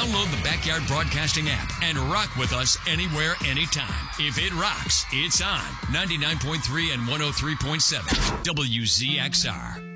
Download the Backyard Broadcasting app and rock with us anywhere, anytime. If it rocks, it's on 99.3 and 103.7 WZXR.